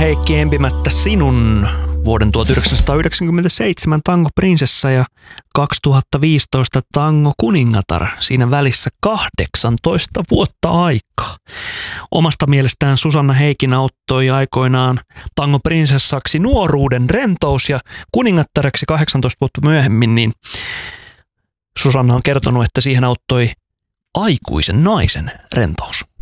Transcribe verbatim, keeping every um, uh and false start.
Heikki empimättä sinun vuoden tuhatyhdeksänsataayhdeksänkymmentäseitsemän Tango Prinsessa ja kaksituhattaviisitoista Tango Kuningatar. Siinä välissä kahdeksantoista vuotta aikaa. Omasta mielestään Susanna Heikin auttoi aikoinaan Tango Prinsessaksi nuoruuden rentous ja kuningattareksi kahdeksantoista vuotta myöhemmin, niin Susanna on kertonut, että siihen auttoi aikuisen naisen rentous.